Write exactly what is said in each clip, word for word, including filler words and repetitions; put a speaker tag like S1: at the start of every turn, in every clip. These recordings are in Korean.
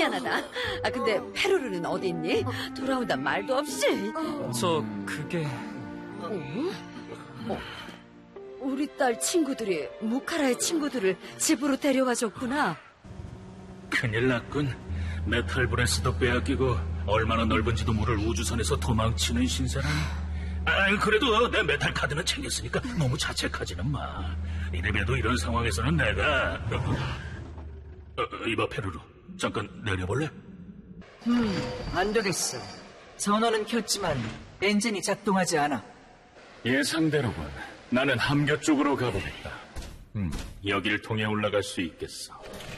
S1: 미안하다. 아, 근데 페루르는 어디 있니? 돌아온단 말도 없이.
S2: 저 그게...
S1: 어? 어? 우리 딸 친구들이 무카라의 친구들을 집으로 데려가줬구나.
S3: 큰일 났군. 메탈 브레스도 빼앗기고 얼마나 넓은지도 모를 우주선에서 도망치는 신세는. 아, 그래도 내 메탈 카드는 챙겼으니까 너무 자책하지는 마. 이래봬도 이런 상황에서는 내가... 어, 어, 이봐 페루루, 잠깐 내려볼래?
S4: 음, 안 되겠어. 전원은 켰지만 엔진이 작동하지 않아.
S3: 예상대로군. 나는 함교 쪽으로 가보겠다. 음, 여길 통해 올라갈 수 있겠어.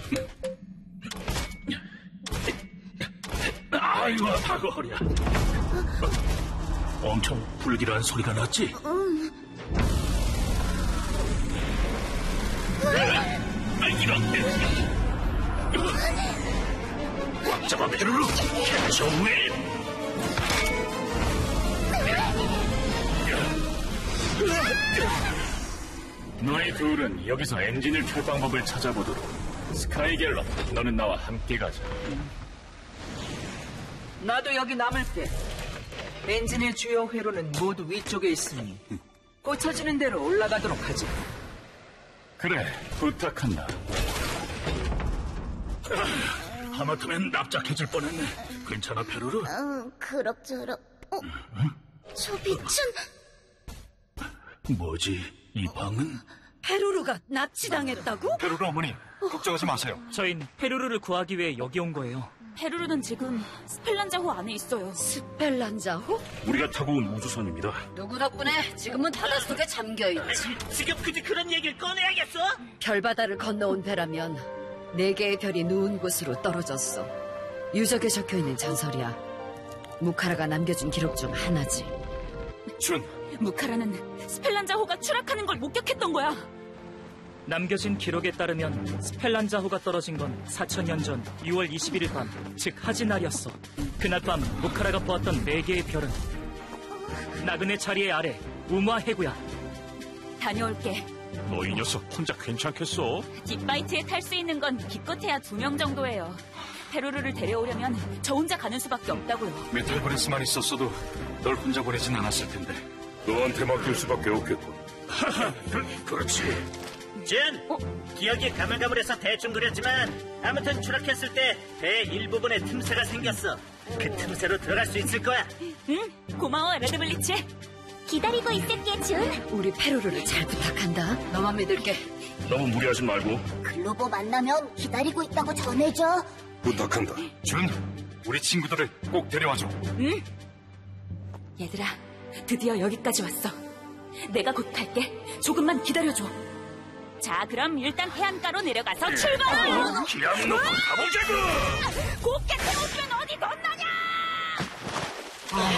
S3: 아이고, 아파 허리야. 어, 엄청 불길한 소리가 났지? 응. 아, 이런. 꽉 잡아, 페루루. 캐쳐 웨이. 너희 둘은 여기서 엔진을 켤 방법을 찾아보도록. 스카이갤럽, 너는 나와 함께 가자.
S4: 나도 여기 남을게. 엔진의 주요 회로는 모두 위쪽에 있으니 꽂혀지는 대로 올라가도록 하지.
S3: 그래, 부탁한다. 아, 하마터면 납작해질 뻔했네. 괜찮아, 페루루?
S5: 응, 그럭저럭. 어? 저 빛은...
S3: 뭐지, 이 방은?
S1: 페루르가 납치당했다고?
S6: 페루루 어머니, 걱정하지 마세요.
S2: 저흰 페루르를 구하기 위해 여기 온 거예요.
S7: 페루르는 지금 스펠란자호 안에 있어요.
S1: 스펠란자호?
S3: 우리가 타고 온 우주선입니다.
S1: 누구 덕분에 지금은 바닷속에 잠겨있지.
S8: 지금 굳이 그런 얘기를 꺼내야겠어?
S1: 별바다를 건너온 배라면 네 개의 별이 누운 곳으로 떨어졌어. 유적에 적혀있는 전설이야. 무카라가 남겨준 기록 중 하나지.
S3: 준,
S7: 무카라는 스펠란자호가 추락하는 걸 목격했던 거야.
S2: 남겨진 기록에 따르면 스펠란자호가 떨어진 건 사천 년 전 유월 이십일일 밤, 즉 하지날이었어. 그날 밤 무카라가 보았던 네 개의 별은 나그네 자리의 아래 우마 해구야.
S7: 다녀올게.
S6: 너 이 녀석 혼자 괜찮겠어?
S7: 딥바이트에 탈 수 있는 건 기껏해야 두 명 정도예요. 페루르를 데려오려면 저 혼자 가는 수밖에 없다고요.
S6: 메탈 브레스만 있었어도 널 혼자 보내진 않았을 텐데.
S3: 너한테 맡길 수밖에 없겠군. 그렇지.
S8: 준!
S7: 어?
S8: 기억이 가물가물해서 대충 그렸지만 아무튼 추락했을 때 배 일부분에 틈새가 생겼어. 그 틈새로 들어갈 수 있을 거야.
S7: 응, 고마워 레드블리치.
S5: 기다리고 있을게, 준.
S1: 우리 페루르를 잘 부탁한다. 너만 믿을게.
S3: 너무 무리하지 말고.
S5: 글로버 만나면 기다리고 있다고 전해줘.
S6: 부탁한다. 준, 우리 친구들을 꼭 데려와줘.
S7: 응. 얘들아, 드디어 여기까지 왔어. 내가 곧 갈게. 조금만 기다려줘. 자, 그럼 일단 해안가로 내려가서 출발!
S3: 기합 놓고 가보자고!
S7: 곱게 태워주면 어디 덧나냐!